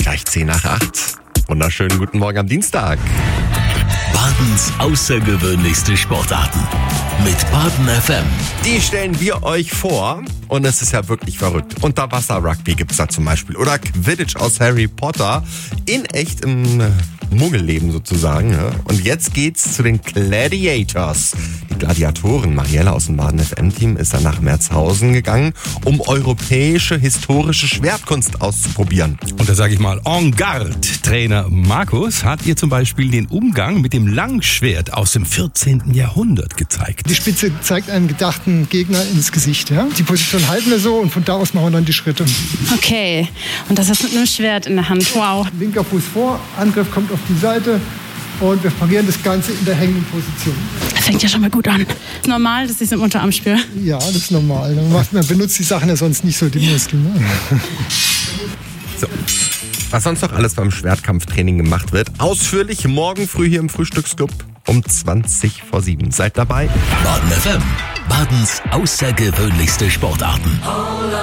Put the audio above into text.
Gleich 10 nach 8. Wunderschönen guten Morgen am Dienstag. Badens außergewöhnlichste Sportarten mit Baden FM. Die stellen wir euch vor und es ist ja wirklich verrückt. Unterwasser-Rugby gibt's da zum Beispiel oder Quidditch aus Harry Potter in echt im Muggelleben sozusagen. Ja. Und jetzt geht's zu den Gladiators. Die Gladiatoren, Mariella aus dem Baden FM-Team, ist dann nach Merzhausen gegangen, um europäische historische Schwertkunst auszuprobieren. Und da sage ich mal, en garde. Trainer Markus hat ihr zum Beispiel den Umgang mit dem Langschwert aus dem 14. Jahrhundert gezeigt. Die Spitze zeigt einen gedachten Gegner ins Gesicht. Ja? Die Position halten wir so und von da aus machen wir dann die Schritte. Okay, und das ist mit einem Schwert in der Hand. Wow. Linker Fuß vor, Angriff kommt auf die Seite und wir parieren das Ganze in der hängenden Position. Das fängt ja schon mal gut an. Ist normal, dass ich es im Unterarm spüre? Ja, das ist normal. Man benutzt die Sachen ja sonst nicht so, die Muskeln. Ne? So. Was sonst noch alles beim Schwertkampftraining gemacht wird, ausführlich morgen früh hier im Frühstücksclub um 7:20. Seid dabei. Baden FM. Badens außergewöhnlichste Sportarten.